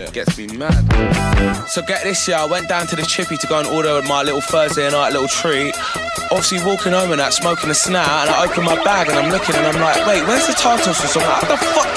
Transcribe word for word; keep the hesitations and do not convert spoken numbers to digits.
Gets me mad. So get this, yeah, I went down to the chippy to go and order my little Thursday night little treat. Obviously walking home and that, smoking a snap, and I open my bag and I'm looking and I'm like, wait, where's the tartar sauce? I'm like, how the fuck